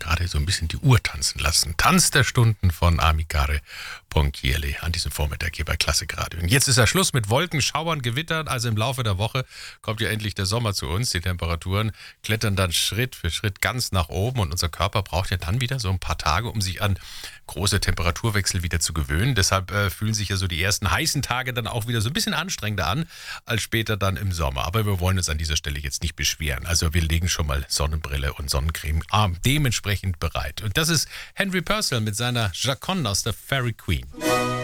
gerade so ein bisschen die Uhr tanzen lassen. Tanz der Stunden von Amicare Ponchielli an diesem Vormittag hier bei Klassikradio. Und jetzt ist ja Schluss mit Wolken, Schauern, Gewittern. Also im Laufe der Woche kommt ja endlich der Sommer zu uns. Die Temperaturen klettern dann Schritt für Schritt ganz nach oben und unser Körper braucht ja dann wieder so ein paar Tage, um sich an große Temperaturwechsel wieder zu gewöhnen. Deshalb fühlen sich ja so die ersten heißen Tage dann auch wieder so ein bisschen anstrengender an als später dann im Sommer. Aber wir wollen uns an dieser Stelle jetzt nicht beschweren. Also wir legen schon mal Sonnenbrille und Sonnencreme dementsprechend bereit. Und das ist Henry Purcell mit seiner Chaconne aus der Fairy Queen.